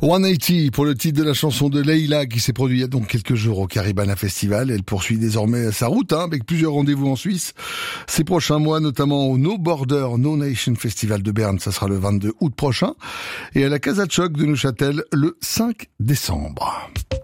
180 pour le titre de la chanson de Leila qui s'est produit il y a donc quelques jours au Caribana Festival. Elle poursuit désormais sa route avec plusieurs rendez-vous en Suisse ces prochains mois, notamment au No Border No Nation Festival de Berne, ça sera le 22 août prochain, et à la Casa de Choc de Neuchâtel le 5 décembre.